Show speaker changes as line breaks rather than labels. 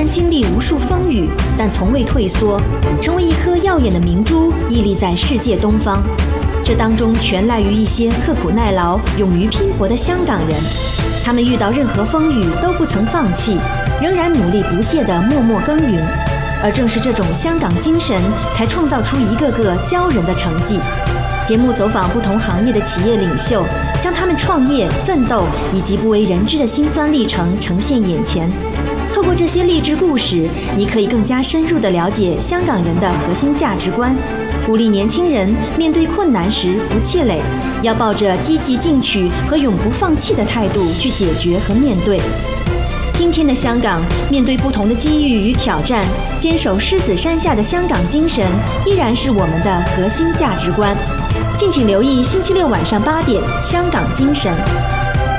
然经历无数风雨，但从未退缩，成为一颗耀眼的明珠，屹立在世界东方。这当中全赖于一些刻苦耐劳、勇于拼搏的香港人。他们遇到任何风雨都不曾放弃，仍然努力不懈地默默耕耘。而正是这种香港精神，才创造出一个个骄人的成绩。节目走访不同行业的企业领袖，将他们创业、奋斗以及不为人知的辛酸历程呈现眼前。透过这些励志故事，你可以更加深入地了解香港人的核心价值观，鼓励年轻人面对困难时不气馁，要抱着积极进取和永不放弃的态度去解决和面对。今天的香港，面对不同的机遇与挑战，坚守狮子山下的香港精神依然是我们的核心价值观。敬请留意星期六晚上8点《香港精神》。